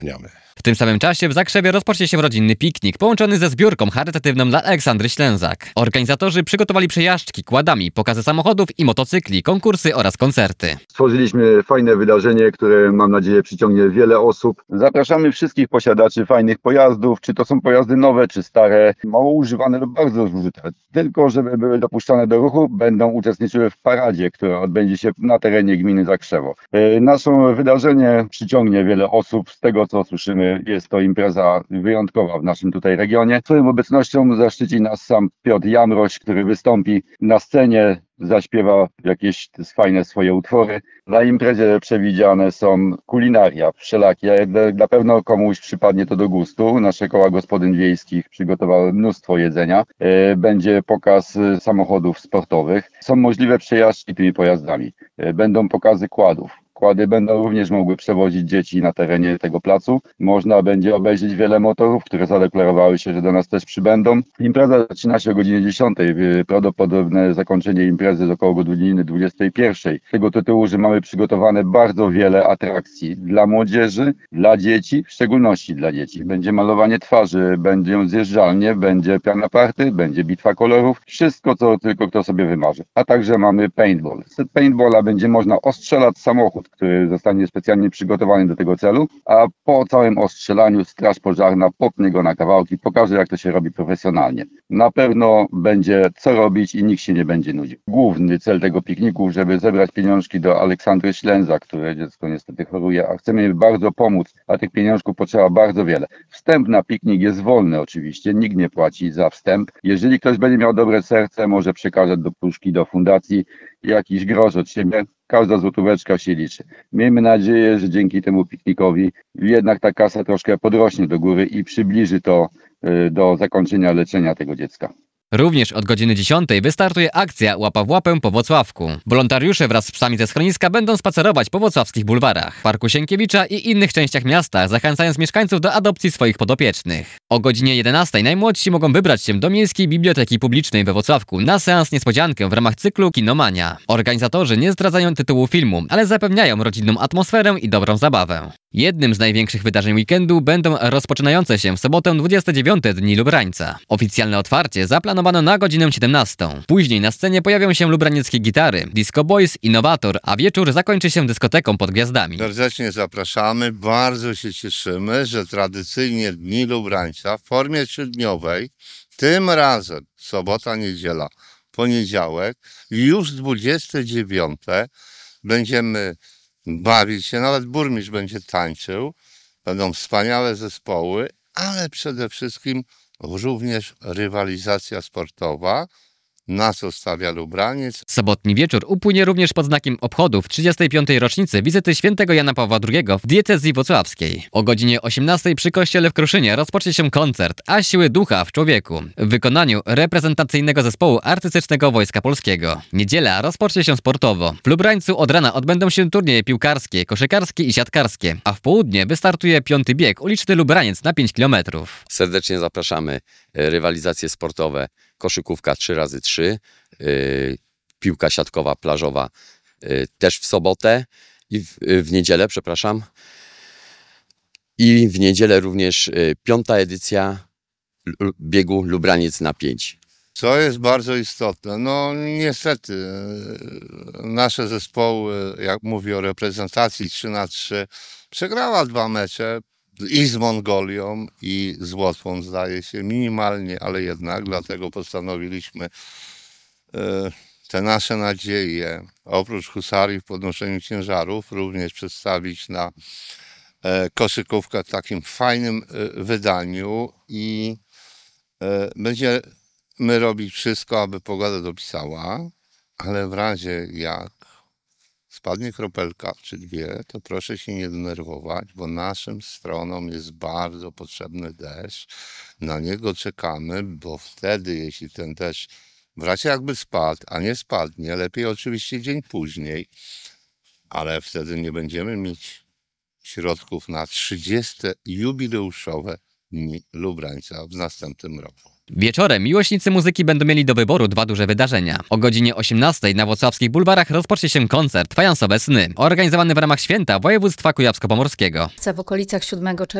W tym samym czasie w Zakrzewie rozpocznie się rodzinny piknik połączony ze zbiórką charytatywną dla Aleksandry Ślęzak. Organizatorzy przygotowali przejażdżki quadami, pokazy samochodów i motocykli, konkursy oraz koncerty. Stworzyliśmy fajne wydarzenie, które mam nadzieję przyciągnie wiele osób. Zapraszamy wszystkich posiadaczy fajnych pojazdów, czy to są pojazdy nowe, czy stare, mało używane lub bardzo zużyte. Tylko żeby były dopuszczane do ruchu, będą uczestniczyły w paradzie, która odbędzie się na terenie gminy Zakrzewo. Nasze wydarzenie przyciągnie wiele osób. Z tego co słyszymy, jest to impreza wyjątkowa w naszym tutaj regionie. Swoją obecnością zaszczyci nas sam Piotr Jamroś, który wystąpi na scenie, zaśpiewa jakieś fajne swoje utwory. Na imprezie przewidziane są kulinaria wszelakie. Na pewno komuś przypadnie to do gustu. Nasze koła gospodyń wiejskich przygotowały mnóstwo jedzenia. Będzie pokaz samochodów sportowych. Są możliwe przejażdżki tymi pojazdami. Będą pokazy quadów. Quady będą również mogły przewozić dzieci na terenie tego placu. Można będzie obejrzeć wiele motorów, które zadeklarowały się, że do nas też przybędą. Impreza zaczyna się o godzinie 10. Prawdopodobne zakończenie imprezy jest około godziny 21. Z tego tytułu, że mamy przygotowane bardzo wiele atrakcji dla młodzieży, dla dzieci, w szczególności dla dzieci. Będzie malowanie twarzy, będzie zjeżdżalnie, będzie piana party, będzie bitwa kolorów. Wszystko, co tylko kto sobie wymarzy. A także mamy paintball. Z paintballa będzie można ostrzelać samochód, który zostanie specjalnie przygotowany do tego celu, a po całym ostrzelaniu straż pożarna potnie go na kawałki, pokaże jak to się robi profesjonalnie. Na pewno będzie co robić i nikt się nie będzie nudził. Główny cel tego pikniku, żeby zebrać pieniążki do Aleksandry Ślęzak, które dziecko niestety choruje, a chcemy jej bardzo pomóc, a tych pieniążków potrzeba bardzo wiele. Wstęp na piknik jest wolny oczywiście, nikt nie płaci za wstęp. Jeżeli ktoś będzie miał dobre serce, może przekazać do puszki, do fundacji jakiś grosz od siebie. Każda złotóweczka się liczy. Miejmy nadzieję, że dzięki temu piknikowi jednak ta kasa troszkę podrośnie do góry i przybliży to do zakończenia leczenia tego dziecka. Również od godziny 10 wystartuje akcja Łapa w łapę po Włocławku. Wolontariusze wraz z psami ze schroniska będą spacerować po włocławskich bulwarach, Parku Sienkiewicza i innych częściach miasta, zachęcając mieszkańców do adopcji swoich podopiecznych. O godzinie 11 najmłodsi mogą wybrać się do Miejskiej Biblioteki Publicznej we Włocławku na seans niespodziankę w ramach cyklu Kinomania. Organizatorzy nie zdradzają tytułu filmu, ale zapewniają rodzinną atmosferę i dobrą zabawę. Jednym z największych wydarzeń weekendu będą rozpoczynające się w sobotę 29 Dni Lubrańca. Oficjalne otwarcie zaplanowano na godzinę 17. Później na scenie pojawią się lubranieckie gitary, Disco Boys, Innowator, a wieczór zakończy się dyskoteką pod gwiazdami. Serdecznie zapraszamy, bardzo się cieszymy, że tradycyjnie Dni Lubrańca w formie 3-dniowej, tym razem sobota, niedziela, poniedziałek, już 29 będziemy bawić się, nawet burmistrz będzie tańczył, będą wspaniałe zespoły, ale przede wszystkim również rywalizacja sportowa, na co stawia Lubraniec. Sobotni wieczór upłynie również pod znakiem obchodów 35. rocznicy wizyty świętego Jana Pawła II w diecezji włocławskiej. O godzinie 18 przy kościele w Kruszynie rozpocznie się koncert A siły ducha w człowieku w wykonaniu reprezentacyjnego zespołu artystycznego Wojska Polskiego. Niedziela rozpocznie się sportowo. W Lubrańcu od rana odbędą się turnieje piłkarskie, koszykarskie i siatkarskie, a w południe wystartuje 5. bieg uliczny Lubraniec na 5 km. Serdecznie zapraszamy. Rywalizacje sportowe, koszykówka 3x3, piłka siatkowa, plażowa też w sobotę i w niedzielę, przepraszam. I w niedzielę również 5. edycja biegu Lubraniec na 5. Co jest bardzo istotne, no niestety nasze zespoły, jak mówię o reprezentacji 3x3, przegrała 2 mecze i z Mongolią, i z Łotwą, zdaje się, minimalnie, ale jednak, dlatego postanowiliśmy te nasze nadzieje, oprócz husarii w podnoszeniu ciężarów, również przedstawić na koszykówkę w takim fajnym wydaniu i będziemy robić wszystko, aby pogoda dopisała, ale w razie jak spadnie kropelka czy 2, to proszę się nie denerwować, bo naszym stronom jest bardzo potrzebny deszcz. Na niego czekamy, bo wtedy, jeśli ten deszcz w razie jakby spadł, a nie spadnie, lepiej oczywiście dzień później, ale wtedy nie będziemy mieć środków na 30. jubileuszowe Dni Lubrańca w następnym roku. Wieczorem miłośnicy muzyki będą mieli do wyboru 2 duże wydarzenia. O godzinie 18 na włocławskich bulwarach rozpocznie się koncert Fajansowe Sny, organizowany w ramach święta województwa kujawsko-pomorskiego. W okolicach 7